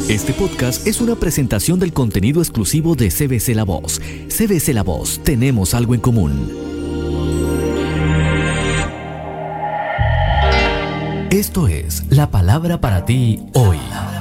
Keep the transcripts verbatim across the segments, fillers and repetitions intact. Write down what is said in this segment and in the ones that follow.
Este podcast es una presentación del contenido exclusivo de C B C La Voz. C B C La Voz, tenemos algo en común. Esto es la palabra para ti hoy.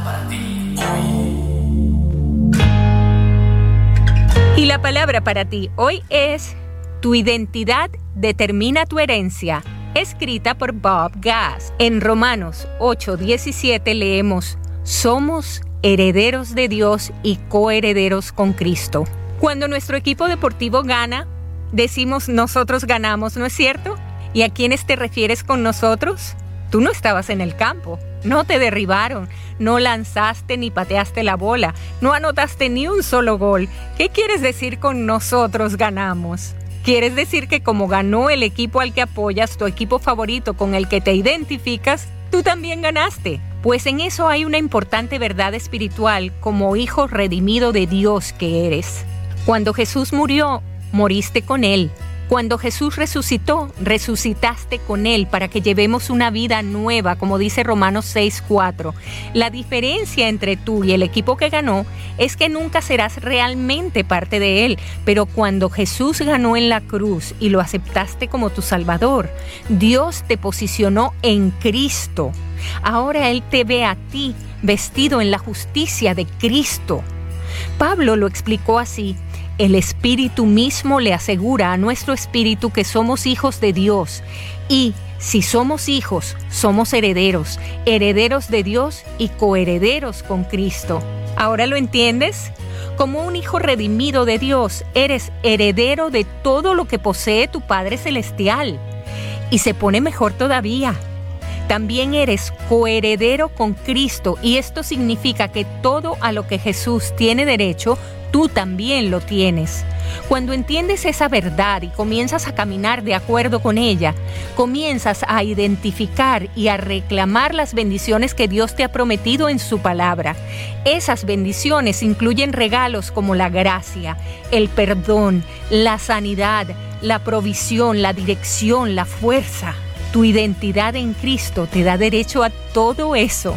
Y la palabra para ti hoy es: tu identidad determina tu herencia, escrita por Bob Gass. En Romanos ocho diecisiete leemos: somos herederos de Dios y coherederos con Cristo. Cuando nuestro equipo deportivo gana, decimos nosotros ganamos, ¿no es cierto? ¿Y a quiénes te refieres con nosotros? Tú no estabas en el campo, no te derribaron, no lanzaste ni pateaste la bola, no anotaste ni un solo gol. ¿Qué quieres decir con nosotros ganamos? ¿Quieres decir que como ganó el equipo al que apoyas, tu equipo favorito con el que te identificas, tú también ganaste? Pues en eso hay una importante verdad espiritual como hijo redimido de Dios que eres. Cuando Jesús murió, moriste con Él. Cuando Jesús resucitó, resucitaste con Él para que llevemos una vida nueva, como dice Romanos seis cuatro. La diferencia entre tú y el equipo que ganó es que nunca serás realmente parte de Él, pero cuando Jesús ganó en la cruz y lo aceptaste como tu Salvador, Dios te posicionó en Cristo. Ahora Él te ve a ti vestido en la justicia de Cristo. Pablo lo explicó así: el Espíritu mismo le asegura a nuestro espíritu que somos hijos de Dios. Y si somos hijos, somos herederos, herederos de Dios y coherederos con Cristo. ¿Ahora lo entiendes? Como un hijo redimido de Dios, eres heredero de todo lo que posee tu Padre Celestial. Y se pone mejor todavía. También eres coheredero con Cristo, y esto significa que todo a lo que Jesús tiene derecho, tú también lo tienes. Cuando entiendes esa verdad y comienzas a caminar de acuerdo con ella, comienzas a identificar y a reclamar las bendiciones que Dios te ha prometido en su palabra. Esas bendiciones incluyen regalos como la gracia, el perdón, la sanidad, la provisión, la dirección, la fuerza. Tu identidad en Cristo te da derecho a todo eso.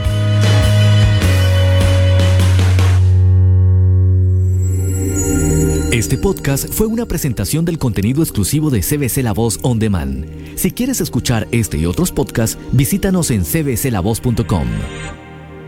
Este podcast fue una presentación del contenido exclusivo de C B C La Voz On Demand. Si quieres escuchar este y otros podcasts, visítanos en c b c la voz punto com.